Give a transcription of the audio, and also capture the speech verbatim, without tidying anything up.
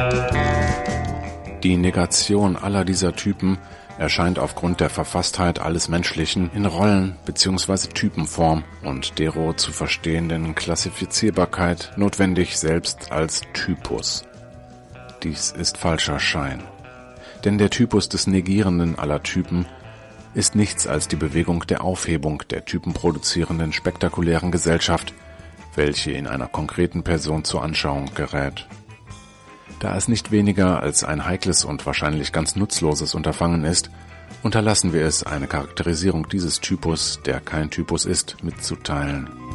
Die Negation aller dieser Typen erscheint aufgrund der Verfasstheit alles Menschlichen in Rollen bzw. Typenform und dero zu verstehenden Klassifizierbarkeit notwendig selbst als Typus. Dies ist falscher Schein, denn der Typus des Negierenden aller Typen ist nichts als die Bewegung der Aufhebung der typenproduzierenden spektakulären Gesellschaft, welche in einer konkreten Person zur Anschauung gerät. Da es nicht weniger als ein heikles und wahrscheinlich ganz nutzloses Unterfangen ist, unterlassen wir es, eine Charakterisierung dieses Typus, der kein Typus ist, mitzuteilen.